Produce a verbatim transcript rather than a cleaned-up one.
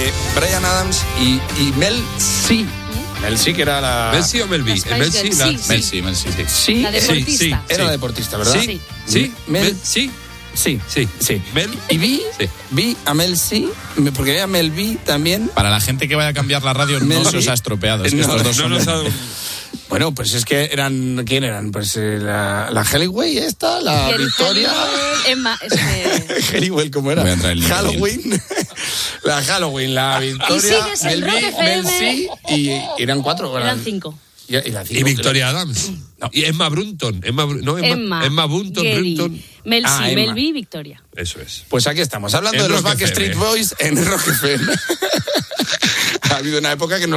Eh, Bryan Adams y, y Mel C. Mel C, que era la... ¿Mel C o Mel B? Mel C, la... sí, Mel C, Mel C. Sí, sí, la deportista. sí, sí. Era sí. deportista, ¿verdad? Sí, sí. Mel, Mel C. Sí, sí, sí. Mel. Y vi, sí. vi a Mel C, porque vi a Mel B también. Para la gente que vaya a cambiar la radio, Mel no B. se os ha estropeado. Es que No, estos dos No son... nos ha... Bueno, pues es que eran, ¿quién eran? Pues eh, la, la Hellywell esta, la Y el Victoria. Hellywell, Emma, este... Hellywell, ¿cómo era? Voy a entrar en Halloween. La Halloween, la Victoria, sigues en Mel Rock B, F Mel M. C, y eran cuatro. Eran cinco. Y, y, la cinco, Y Victoria Adams. No. Y Emma Brunton. Emma, no, Emma, Emma, Emma Bunton, Gary, Brunton. Mel C, Ah, Mel Emma. B, Victoria. Eso es. Pues aquí estamos, hablando En de los Rock Backstreet F M. Boys en Rock F M. Ha habido una época que no